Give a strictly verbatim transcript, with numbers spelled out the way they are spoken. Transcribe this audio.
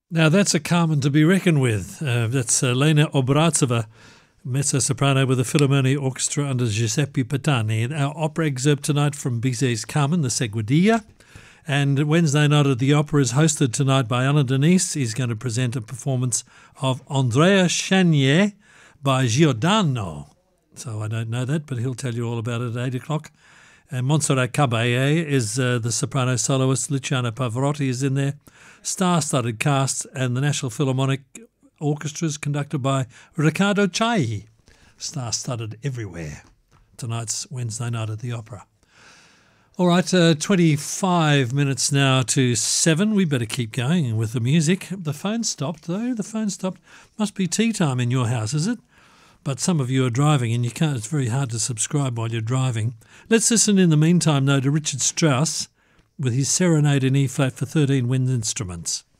Now that's a Carmen to be reckoned with. Uh, that's uh, Lena Obrazova, mezzo-soprano with the Philharmonia Orchestra under Giuseppe Patani. And our opera excerpt tonight from Bizet's Carmen, the Seguidilla. And Wednesday night at the Opera is hosted tonight by Alain Denis. He's going to present a performance of Andrea Chenier by Giordano. So I don't know that, but he'll tell you all about it at eight o'clock. And Montserrat Caballé is uh, the soprano soloist. Luciano Pavarotti is in there. Star-studded cast, and the National Philharmonic Orchestra is conducted by Riccardo Chailly. Star-studded everywhere. Tonight's Wednesday night at the Opera. All right, uh, twenty-five minutes now to seven. We better keep going with the music. The phone stopped, though. The phone stopped. Must be tea time in your house, is it? But some of you are driving, and you can't. It's very hard to subscribe while you're driving. Let's listen in the meantime, though, to Richard Strauss with his Serenade in E-flat for thirteen wind instruments.